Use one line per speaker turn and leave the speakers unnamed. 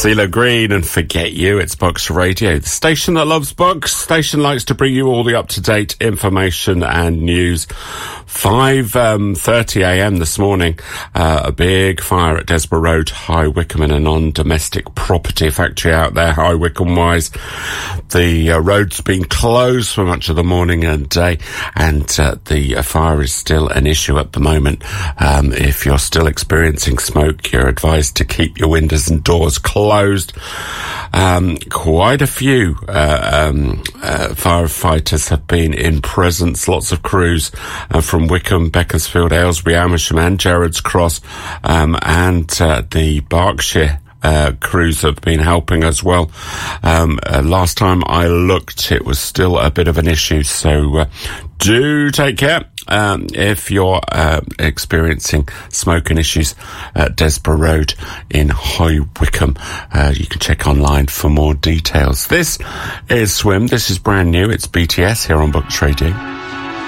CeeLo Green and Forget You. It's Box Radio, the station that loves books. Station likes to bring you all the up-to-date information and news. 5:30 a.m. this morning, a big fire at Desborough Road, High Wycombe, in a non-domestic property factory out there, High Wycombe-wise. The road's been closed for much of the morning and day, and the fire is still an issue at the moment. If you're still experiencing smoke, you're advised to keep your windows and doors closed. Quite a few firefighters have been in presence, lots of crews from Wycombe, Beaconsfield, Aylesbury, Amersham and Gerrards Cross, and the Berkshire crews have been helping as well. Last time I looked, it was still a bit of an issue, so do take care if you're experiencing smoking issues at Desborough Road in High Wycombe. You can check online for more details. This is Swim. This is brand new. It's BTS here on Box Radio.